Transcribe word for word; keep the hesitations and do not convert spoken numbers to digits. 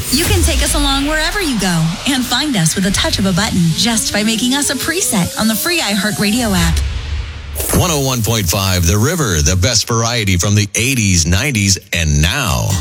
You can take us along wherever you go and find us with a touch of a button just by making us a preset on the free iHeartRadio app. one oh one point five The River, the best variety from the eighties, nineties, and now.